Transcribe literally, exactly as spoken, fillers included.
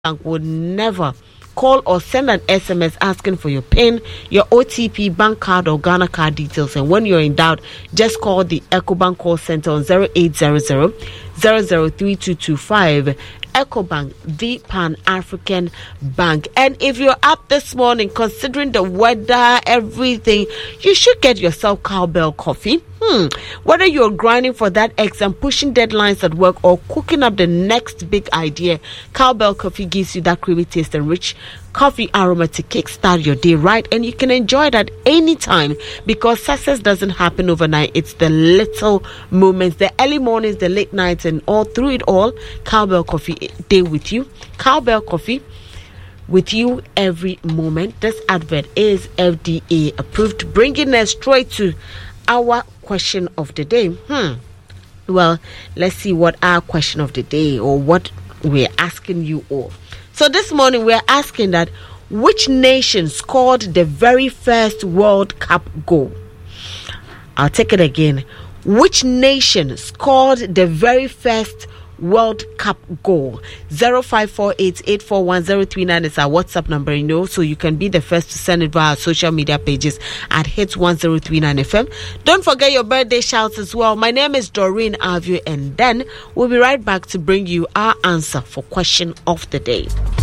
Bank would never call or send an S M S asking for your PIN, your O T P, bank card or Ghana card details. And when you're in doubt, just call the EcoBank call center on zero eight zero zero, zero zero three two two five. EcoBank, the Pan-African Bank. And if you're up this morning, considering the weather, everything, you should get yourself Cowbell coffee. Hmm. Whether you're grinding for that exam, pushing deadlines at work, or cooking up the next big idea, Cowbell coffee gives you that creamy taste and rich coffee aroma to kickstart your day right, and you can enjoy it at any time because success doesn't happen overnight. It's the little moments, the early mornings, the late nights, and all through it all. Cowbell coffee, day with you. Cowbell coffee, with you every moment. This advert is F D A approved, bringing us straight to our question of the day. Hmm. Well, let's see what our question of the day, or what we're asking you all. So this morning we're asking that which nation scored the very first World Cup goal? I'll take it again. Which nation scored the very first World Cup goal? zero five four eight, eight four one, zero three nine is our WhatsApp number, you know, so you can be the first to send it via our social media pages at Hits one oh three nine F M. Don't forget your birthday shouts as well. My name is Doreen Avio, and then we'll be right back to bring you our answer for question of the day.